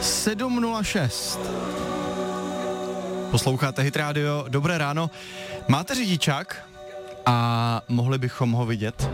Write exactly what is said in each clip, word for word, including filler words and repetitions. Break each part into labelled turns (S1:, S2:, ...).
S1: sedm nula šest. Posloucháte Hit Radio, dobré ráno. Máte řidičák a mohli bychom ho vidět?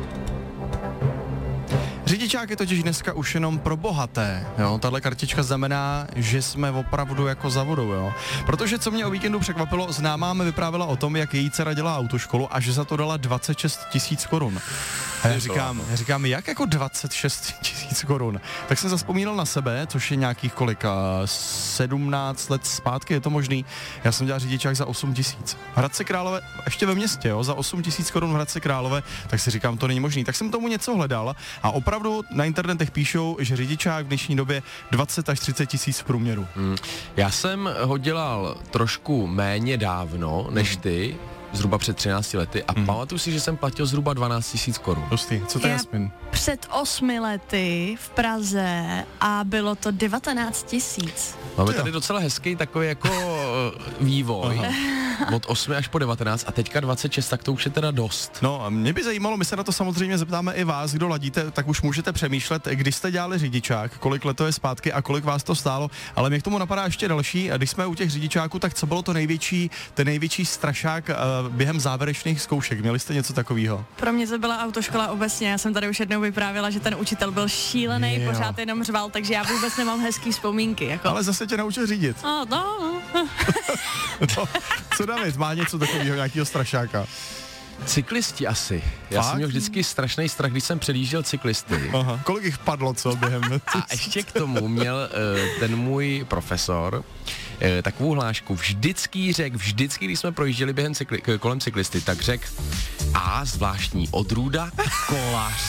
S1: Řidičák je totiž dneska už jenom pro bohaté, jo, tahle kartička znamená, že jsme opravdu jako za vodou, jo, protože co mě o víkendu překvapilo, známá mi vyprávěla o tom, jak její dcera dělá autoškolu a že za to dala dvacet šest tisíc korun. A já říkám, já říkám, jak jako dvacet šest tisíc korun? Tak jsem zazpomínal na sebe, což je nějakých kolika, sedmnáct let zpátky, je to možný. Já jsem dělal řidičák za osm tisíc. V Hradci Králové, ještě ve městě, jo, za osm tisíc korun v Hradci Králové, tak si říkám, to není možný. Tak jsem tomu něco hledal a opravdu na internetech píšou, že řidičák v dnešní době dvacet až třicet tisíc v průměru.
S2: Hmm. Já jsem ho dělal trošku méně dávno než ty, zhruba před třinácti lety a hmm. pamatuju si, že jsem platil zhruba dvanáct tisíc korun.
S1: Hustý, co to je, Jasmin?
S3: Před osmi lety v Praze a bylo to devatenáct tisíc.
S2: Máme tady docela hezký takový jako vývoj. Aha. Od osmi až po devatenáct a teďka dvacet šest, tak to už je teda dost.
S1: No a mě by zajímalo, my se na to samozřejmě zeptáme i vás, kdo ladíte, tak už můžete přemýšlet, když jste dělali řidičák, kolik let to je zpátky a kolik vás to stálo, ale mě k tomu napadá ještě další, a když jsme u těch řidičáků, tak co bylo to největší, ten největší strašák uh, během závěrečných zkoušek, měli jste něco takového?
S3: Pro mě to byla autoškola obecně, já jsem tady už jednou vyprávěla, že ten učitel byl šílený,
S1: jo.
S3: Pořád jenom řval, takže já vůbec nemám hezký vzpomínky. Jako.
S1: Ale zase tě naučil řídit.
S3: Oh, no.
S1: No, co David, má něco takového, nějakého strašáka?
S2: Cyklisti asi. Já
S1: Fakt?
S2: jsem měl vždycky strašný strach, když jsem předjížděl cyklisty.
S1: Aha. Kolik jich padlo, co během?
S2: A ještě k tomu měl uh, ten můj profesor uh, takovou hlášku. Vždycky řekl, vždycky, když jsme projížděli během cykli- kolem cyklisty, tak řekl a zvláštní odrůda kolař.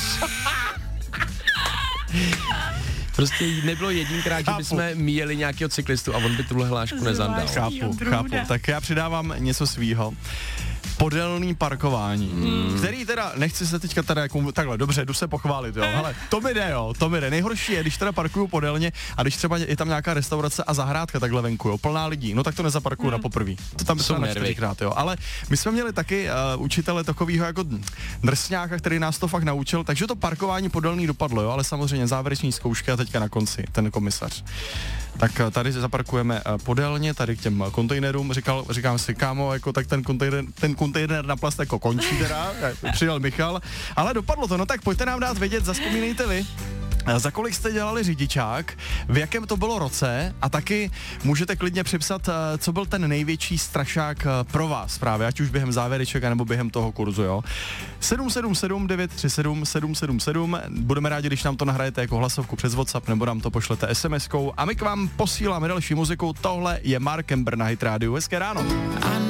S2: Prostě nebylo jedinkrát, že bychom míjeli nějakého cyklistu a on by tuhle hlášku nezandal.
S1: Chápu, chápu. Tak já přidávám něco svýho. Podélný parkování, hmm. který teda, nechci se teďka teda jako, takhle, dobře, jdu se pochválit, jo, hele, to mi jde, jo, to mi jde. Nejhorší je, když teda parkuju podélně a když třeba je tam nějaká restaurace a zahrádka takhle venku, jo, plná lidí, no tak to nezaparkuju hmm. na poprví. To tam jsou čtyřikrát, jo, ale my jsme měli taky uh, učitele takovýho jako drsňáka, který nás to fakt naučil, takže to parkování podélný dopadlo, jo, ale samozřejmě závěreční zkoušky a teďka na konci, ten komisař. Tak tady zaparkujeme podélně, tady k těm kontejnerům, říkal, říkám si, kámo, jako tak ten kontejner, ten kontejner na plast jako končí teda, přijel Michal, ale dopadlo to, no tak pojďte nám dát vědět, zavzpomínejte vy. Za kolik jste dělali řidičák, v jakém to bylo roce a taky můžete klidně připsat, co byl ten největší strašák pro vás právě, ať už během závěreček nebo během toho kurzu, jo. sedm sedm sedm devět tři sedm sedm sedm sedm, budeme rádi, když nám to nahrajete jako hlasovku přes WhatsApp nebo nám to pošlete SMSkou a my k vám posíláme další muziku, tohle je Mark Ember na Hit Radio, hezké ráno.